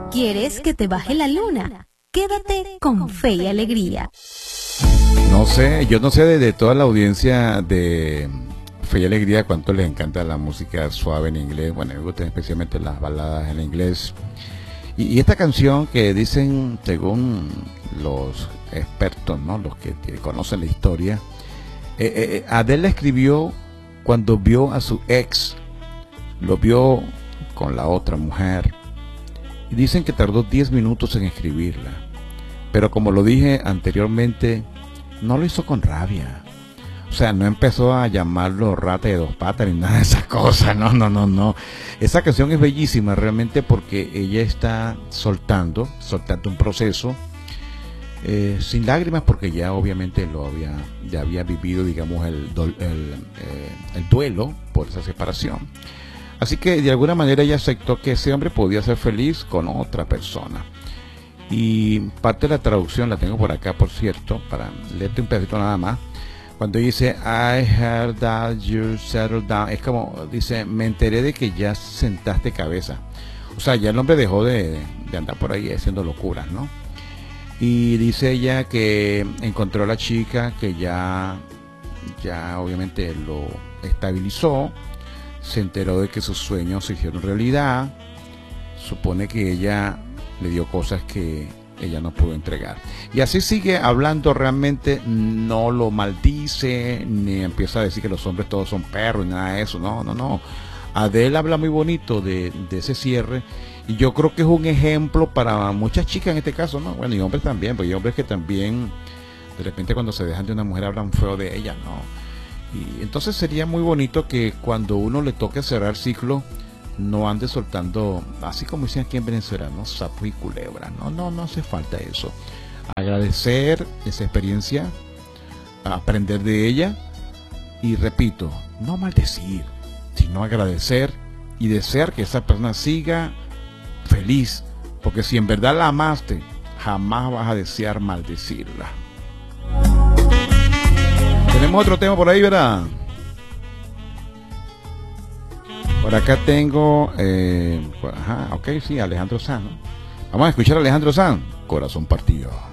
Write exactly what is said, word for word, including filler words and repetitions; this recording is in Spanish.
¿Quieres que te baje la luna? Quédate con Fe y Alegría. No sé, yo no sé de, de toda la audiencia de Fe y Alegría cuánto les encanta la música suave en inglés. Bueno, me gustan especialmente las baladas en inglés. Y, y esta canción que dicen, según los expertos, ¿no?, los que, que conocen la historia, eh, eh, Adele la escribió cuando vio a su ex, lo vio con la otra mujer. Y dicen que tardó diez minutos en escribirla. Pero como lo dije anteriormente, no lo hizo con rabia. O sea, no empezó a llamarlo rata de dos patas ni nada de esas cosas. No, no, no, no. Esa canción es bellísima realmente porque ella está soltando, soltando un proceso eh, sin lágrimas, porque ya obviamente lo había, ya había vivido, digamos, el, el, eh, el duelo por esa separación. Así que de alguna manera ella aceptó que ese hombre podía ser feliz con otra persona. Y parte de la traducción la tengo por acá, por cierto, para leerte un pedacito nada más. Cuando dice, I heard that you settled down, es como, dice, me enteré de que ya sentaste cabeza. O sea, ya el hombre dejó de, de andar por ahí haciendo locuras, ¿no? Y dice ella que encontró a la chica que ya, ya obviamente lo estabilizó. Se enteró de que sus sueños se hicieron realidad. Supone que ella le dio cosas que ella no pudo entregar. Y así sigue hablando, realmente no lo maldice, ni empieza a decir que los hombres todos son perros, ni nada de eso. No, no, no. Adele habla muy bonito de, de ese cierre. Y yo creo que es un ejemplo para muchas chicas en este caso, ¿no? Bueno, y hombres también, porque hay hombres que también, de repente cuando se dejan de una mujer hablan feo de ella, ¿no? Y entonces sería muy bonito que cuando uno le toque cerrar ciclo, no ande soltando, así como dicen aquí en Venezuela, ¿no?, sapo y culebra. No, no, no hace falta eso. Agradecer esa experiencia, aprender de ella y, repito, no maldecir, sino agradecer y desear que esa persona siga feliz, porque si en verdad la amaste, jamás vas a desear maldecirla. Tenemos otro tema por ahí, ¿verdad? Por acá tengo, eh, ajá, ok, sí, Alejandro Sanz, ¿no? Vamos a escuchar a Alejandro Sanz, Corazón Partido.